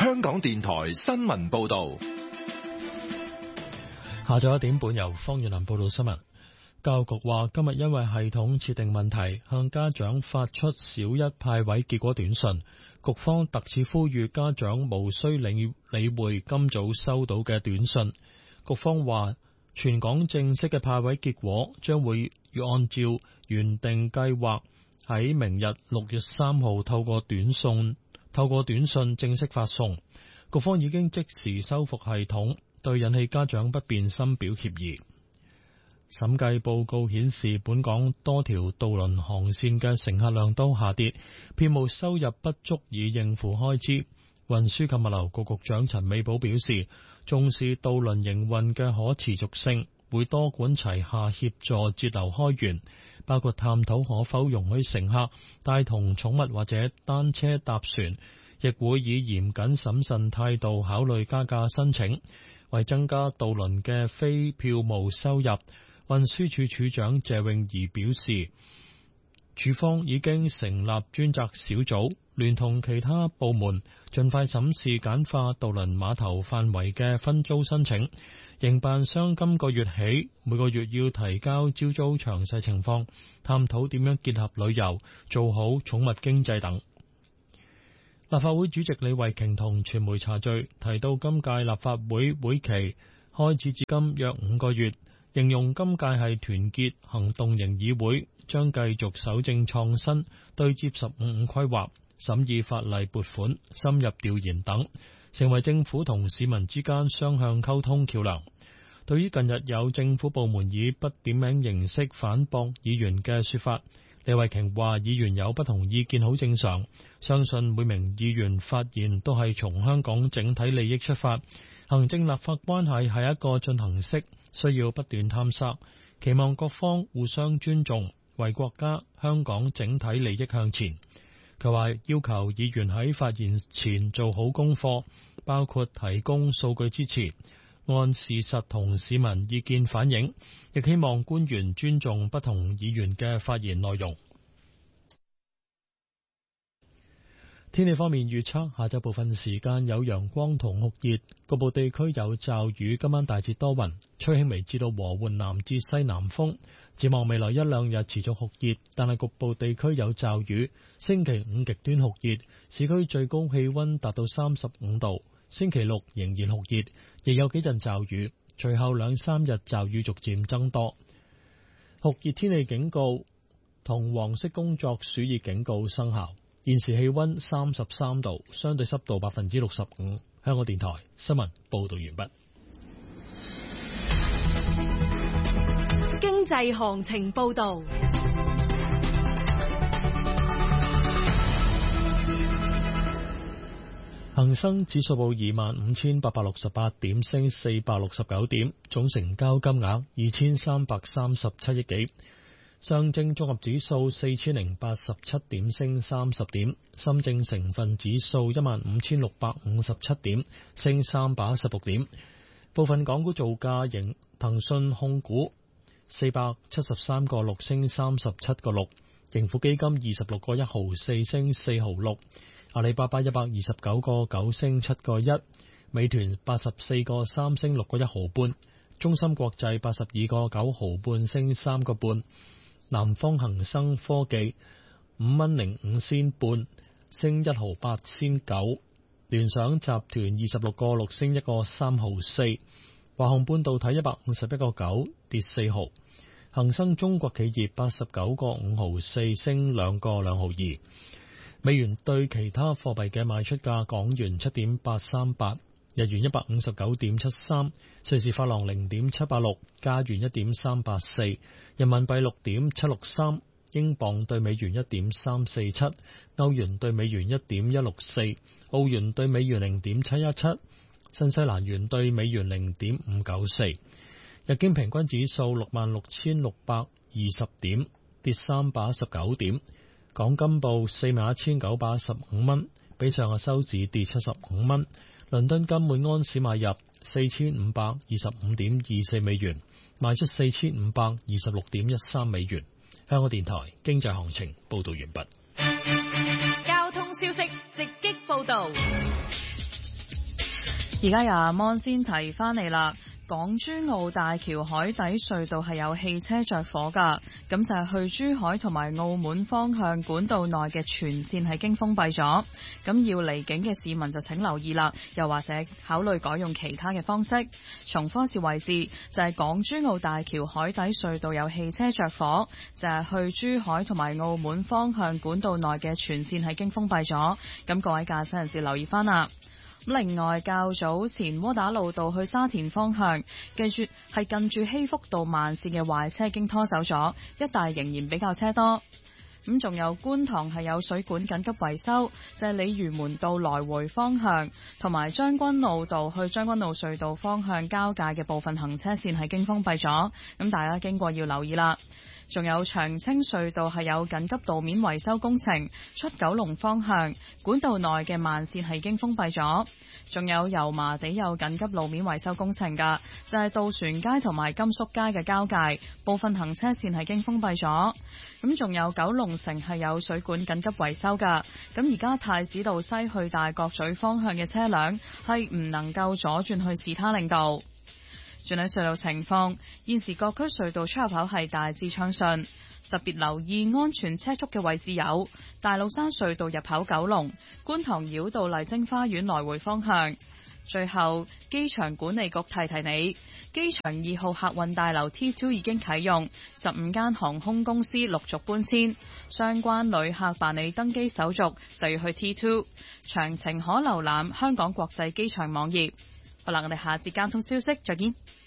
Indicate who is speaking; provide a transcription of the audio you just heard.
Speaker 1: 香港電台新聞報道。
Speaker 2: 下晝1點半由方遠林報道新聞。教育局話今日因為系統設定問題，向家長發出小一派位結果短信。局方特此呼籲家長無需理會今早收到嘅短信。局方話全港正式嘅派位結果將會按照原定計劃喺明日6月3號透過短信正式發送。局方已經即時修復系統，對引起家長不便深表歉意。審計報告顯示，本港多條渡輪航線嘅乘客量都下跌，票務收入不足以應付開支。運輸及物流局局長陳美寶表示，重視渡輪營運嘅可持續性，會多管齊下協助節流開源，包括探討可否容許乘客帶同寵物或者單車搭船，亦會以嚴謹審慎態度考慮加價申請。為增加渡輪嘅非票務收入，運輸署署長謝永儀表示，署方已經成立專責小組，聯同其他部門盡快審視簡化渡輪碼頭範圍嘅分租申請。營辦商今個月起每個月要提交招租詳細情況，探討點樣結合旅遊，做好寵物經濟等。立法會主席李慧瓊同傳媒茶敘，提到今屆立法會會期開始至今約5個月，形容今屆係團結行動型議會，將繼續守正創新，對接15規劃、審議法例撥款、深入調研等，成為政府同市民之間雙向溝通橋樑。對於近日有政府部門以不點名形式反駁議員嘅說法，李慧瓊話議員有不同意見好正常，相信每名議員發言都係從香港整體利益出發，行政立法關係係一個進行式，需要不斷探索，期望各方互相尊重，為國家香港整體利益向前。佢話要求議員喺發言前做好功課，包括提供數據支持，按事實同市民意見反映，亦希望官員尊重不同議員嘅發言內容。天氣方面預測，下晝部分時間有陽光同酷熱，局部地區有驟雨，今晚大致多雲，吹輕微至到和緩南至西南風。展望未來1、2日持續酷熱，但係局部地區有驟雨。星期5極端酷熱，市區最高氣溫達到35度。星期6仍然酷熱，亦有幾陣驟雨，隨後2、3日驟雨逐漸增多。酷熱天氣警告同黃色工作暑熱警告生效。現時氣溫33度，相對濕度65%。香港電台新聞報道完畢。
Speaker 3: 經濟行情報道。
Speaker 2: 恒生指數報25,868點，升469點，總成交金額2337億幾。上證綜合指數4087點，升30點。深證成分指數15,657點，升316點。部分港股造價型，騰訊控股473個6升37個6，盈富基金26個1毫4升4毫6。阿里巴巴129個9升7個1，美團84個3升6個1毫半，中芯國際82個9毫半升3個半，南方恒生科技5蚊05仙半升1毫8仙9，聯想集團26個6升1個3毫4，華虹半導體151個9跌4毫，恒生中國企業89個5毫4升2個2毫2。美元對其他貨幣嘅賣出價：港元7.838，日元159.73，瑞士法郎0.786，加元1.384，人民幣6.763，英鎊對美元1.347，歐元對美元1.164，澳元對美元0.717，新西蘭元對美元0.594。日經平均指數66,620點，跌319點。港金報41,915蚊，比上日收市跌75蚊。倫敦金每安士買入4,525.24美元，賣出4,526.13美元。香港電台經濟行情報道完畢。
Speaker 3: 交通消息直擊報道。
Speaker 4: 而家由阿芒先提翻嚟啦。港珠澳大橋海底隧道係有汽車着火㗎，咁就係去珠海同埋澳門方向管道內嘅全線係經封閉咗，咁要離境嘅市民就請留意啦，又或者考慮改用其他嘅方式。重複一次位置就係港珠澳大橋海底隧道有汽車着火，就係去珠海同埋澳門方向管道內嘅全線係經封閉咗，咁各位駕駛人士留意翻啦。另外，較早前窩打老道去沙田方向，記住係近住禧福道慢線嘅壞車已經拖走咗，一帶仍然比較車多。咁仲有觀塘係有水管緊急維修，就係鯉魚門道來回方向，同埋將軍澳道去將軍澳隧道方向交界嘅部分行車線係經封閉咗，咁大家經過要留意啦。仲有長青隧道係有緊急道面維修工程，出九龍方向管道內嘅慢線係已經封閉咗。仲有油麻地有緊急路面維修工程㗎，就係渡船街同埋甘肅街嘅交界部分行車線係經封閉咗。咁仲有九龍城係有水管緊急維修㗎，咁而家太子道西去大角咀方向嘅車輛係唔能夠左轉去士他令道。轉喺隧道情況，現時各區隧道出入口係大致暢順，特別留意安全車速嘅位置有大老山隧道入口九龍、觀塘繞道麗晶花園來回方向。最後，機場管理局提提你，機場2號客運大樓 T2 已經啟用，15間航空公司陸續搬遷，相關旅客辦理登機手續就要去 T2， 詳情可瀏覽香港國際機場網頁。好啦，我哋下節交通消息再見。